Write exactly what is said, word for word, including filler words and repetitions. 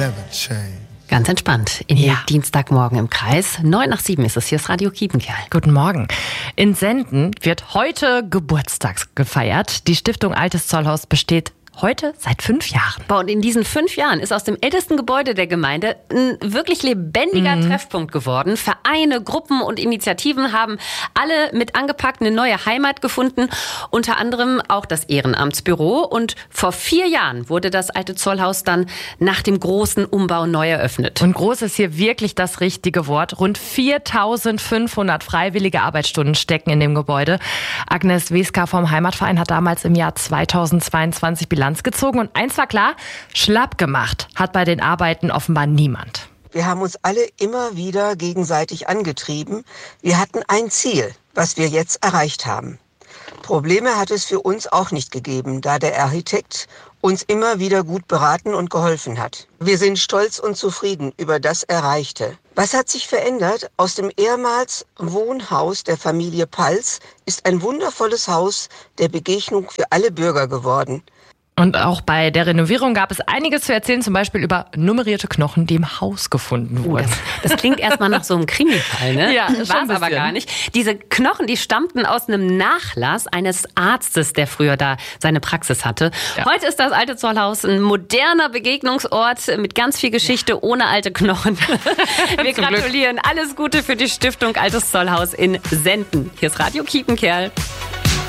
never change. Ganz entspannt in den Dienstagmorgen im Kreis. Neun nach sieben ist es. Hier ist Radio Kiepenkerl. Guten Morgen. In Senden wird heute Geburtstag gefeiert. Die Stiftung Altes Zollhaus besteht heute seit fünf Jahren. Boah, und in diesen fünf Jahren ist aus dem ältesten Gebäude der Gemeinde ein wirklich lebendiger mhm. Treffpunkt geworden. Vereine, Gruppen und Initiativen haben alle mit angepackt eine neue Heimat gefunden. Unter anderem auch das Ehrenamtsbüro. Und vor vier Jahren wurde das Alte Zollhaus dann nach dem großen Umbau neu eröffnet. Und groß ist hier wirklich das richtige Wort. Rund viertausendfünfhundert freiwillige Arbeitsstunden stecken in dem Gebäude. Agnes Weska vom Heimatverein hat damals im Jahr zweitausendzweiundzwanzig Bilanz gezogen und eins war klar, schlapp gemacht hat bei den Arbeiten offenbar niemand. Wir haben uns alle immer wieder gegenseitig angetrieben. Wir hatten ein Ziel, was wir jetzt erreicht haben. Probleme hat es für uns auch nicht gegeben, da der Architekt uns immer wieder gut beraten und geholfen hat. Wir sind stolz und zufrieden über das Erreichte. Was hat sich verändert? Aus dem ehemals Wohnhaus der Familie Pals ist ein wundervolles Haus der Begegnung für alle Bürger geworden. Und auch bei der Renovierung gab es einiges zu erzählen, zum Beispiel über nummerierte Knochen, die im Haus gefunden wurden. Oh, das, das klingt erstmal nach so einem Krimi-Fall, ne? Ja, war es aber gar nicht. Diese Knochen, die stammten aus einem Nachlass eines Arztes, der früher da seine Praxis hatte. Ja. Heute ist das Alte Zollhaus ein moderner Begegnungsort mit ganz viel Geschichte, ja. ohne alte Knochen. Wir gratulieren. Alles Gute für die Stiftung Altes Zollhaus in Senden. Hier ist Radio Kiepenkerl.